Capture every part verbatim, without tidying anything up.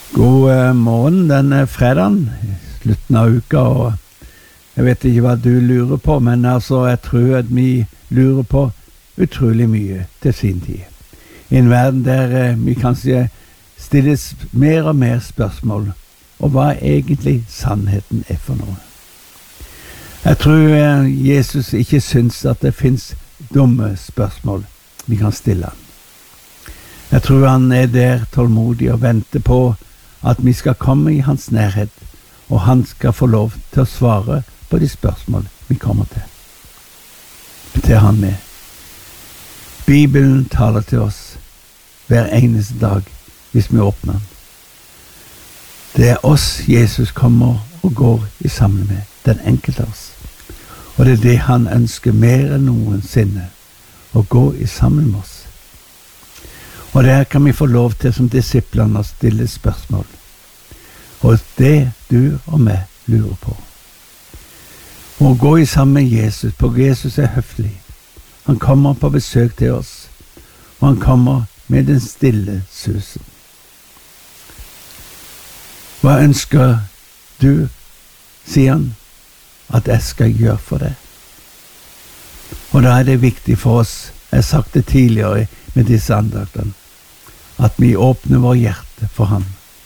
God eh, morgen denne fredagen, slutten av uka, og jeg vet ikke hva du lurer på, men altså jeg tror at vi lurer på utrolig mye til sin tid. I en verden der eh, vi kanskje stilles mer og mer spørsmål, og hva egentlig sannheten er for noe. Jeg tror eh, Jesus ikke synes at det finnes dumme spørsmål vi kan stille han. Jeg tror han er der tålmodig og venter på at vi skal komme i hans nærhet, og han skal få lov til å svare på de spørsmål vi kommer til. Til han med. Bibelen taler til oss hver eneste dag hvis vi åpner den. Det er oss Jesus kommer og går i sammen med, den enkelte av oss. Og det er det han ønsker mer enn noensinne, å gå i sammen med oss. Og der kan vi få lov til som disiplene å stille spørsmål. Og det du og meg lurer på. Å gå i sammen med Jesus, på Jesus er høflig. Han kommer på besøk til oss, og han kommer med den stille susen. Hva ønsker du, sier han, at jeg skal gjøre for deg? Og da er det viktig for oss, jeg har sagt det tidligere med disse andaktene, at vi åpner vår hjerte for ham.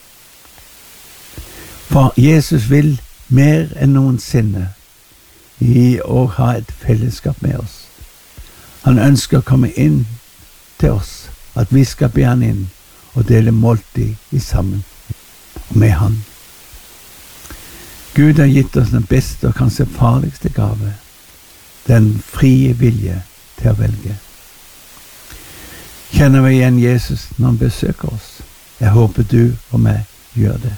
For Jesus vil mer enn noensinne i å ha et fellesskap med oss. Han ønsker å komme inn til oss, at vi skal be han inn og dele måltid i sammen med han. Gud har gitt oss den beste og kanskje farligste gave, den frie vilje til å velge. Kjenner vi igjen Jesus når han besøker oss? Jeg håper du og meg gjør det.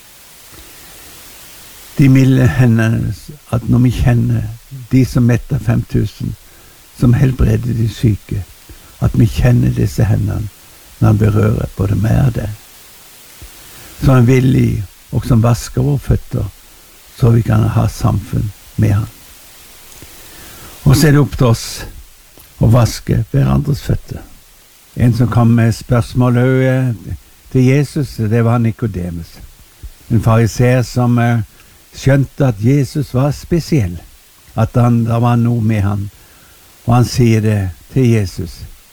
De milde hendene, at når vi kjenner de som metter fem tusen, som helbreder de syke, at vi kjenner disse hendene når han berører både meg og det. Så han villig og som vasker våre føtter, så vi kan ha samfunn med han. Og så er det opp til oss å vaske hverandres føtter. En som kom med spørsmål til Jesus, det var Nikodemus. En fariser som skjønte at Jesus var spesiell, at han, det var noe med han, og han sier det til Jesus.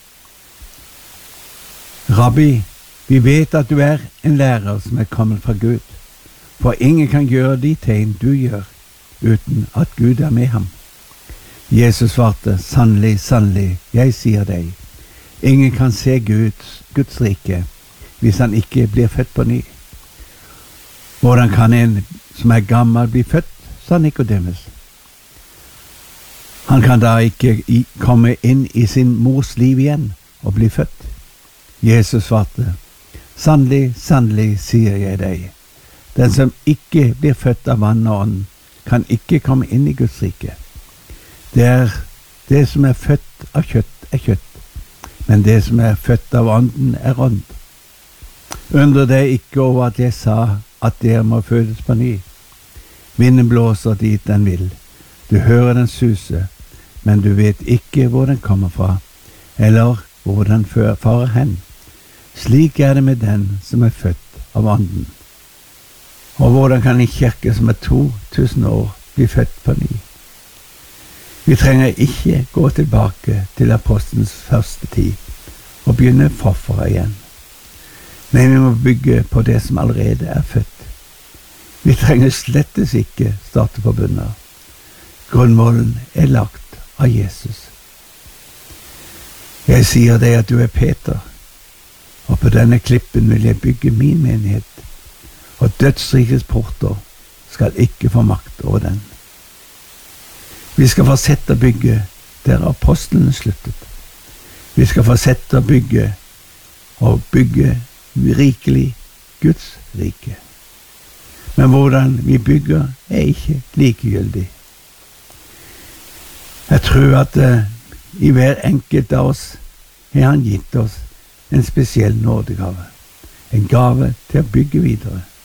Rabbi, vi vet at du er en lærer som er kommet fra Gud, for ingen kan gjøre de tegn du gjør, uten at Gud er med ham. Jesus svarte, sannelig, sannelig, jeg sier deg, ingen kan se Guds, Guds rike hvis han ikke blir født på ny. Hvordan kan en som er gammel bli født, sa Nikodemus. Han kan da ikke i, komme inn i sin mors liv igjen og bli født. Jesus svarte, sannelig, sannelig, sier jeg deg, den som ikke blir født av vann og ånd, kan ikke komme inn i Guds rike. Det er det som er født av kjøtt, er kjøtt, men det som er født av ånden er ånd. Undrer deg ikke over at jeg sa at dere må fødes på ny. Vinden blåser dit den vil. Du hører den suse, men du vet ikke hvor den kommer fra, eller hvor den farer hen. Slik er det med den som er født av ånden. Og hvordan kan en kirke som er to tusen år bli født på ny? Vi trenger ikke gå tilbake til apostelens første tid og begynne forfra igjen. Men vi må bygge på det som allerede er født. Vi trenger slettes ikke starte på bunnen. Grunnmålen er lagt av Jesus. Jeg sier deg at du er Peter, og på denne klippen vil jeg bygge min menighet, og dødsrikets porter skal ikke få makt over den. Vi skal fortsette å bygge der apostlene sluttet. Vi skal fortsette å bygge og bygge rikelig Guds rike. Men hvordan vi bygger er ikke likegyldig. Jeg tror at uh, i hver enkelt av oss har han gitt oss en spesiell nådegave. En gave til å bygge videre.